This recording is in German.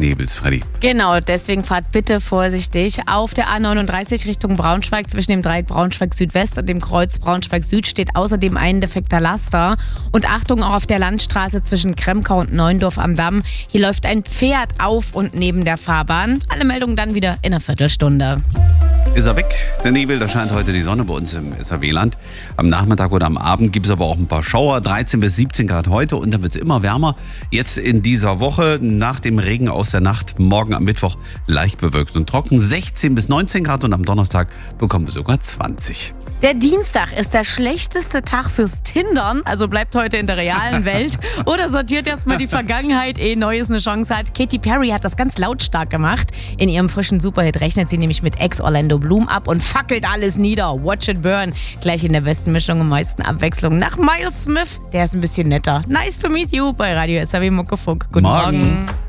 Nebels, Freddy. Genau, deswegen fahrt bitte vorsichtig. Auf der A39 Richtung Braunschweig zwischen dem Dreieck Braunschweig Südwest und dem Kreuz Braunschweig Süd steht außerdem ein defekter Laster. Und Achtung auch auf der Landstraße zwischen Kremkau und Neuendorf am Damm. Hier läuft ein Pferd auf und neben der Fahrbahn. Alle Meldungen dann wieder in einer Viertelstunde. Ist er weg, der Nebel, da scheint heute die Sonne bei uns im SAW-Land. Am Nachmittag oder am Abend gibt es aber auch ein paar Schauer, 13 bis 17 Grad heute und dann wird es immer wärmer. Jetzt in dieser Woche, nach dem Regen aus der Nacht, morgen am Mittwoch leicht bewölkt und trocken, 16 bis 19 Grad und am Donnerstag bekommen wir sogar 20. Der Dienstag ist der schlechteste Tag fürs Tindern, also bleibt heute in der realen Welt oder sortiert erstmal die Vergangenheit, ehe Neues eine Chance hat. Katy Perry hat das ganz lautstark gemacht. In ihrem frischen Superhit rechnet sie nämlich mit Ex-Orlando Bloom ab und fackelt alles nieder. Watch it burn. Gleich in der besten Mischung am meisten Abwechslung nach Miles Smith. Der ist ein bisschen netter. Nice to meet you bei Radio SAW Muckefuck. Guten Morgen.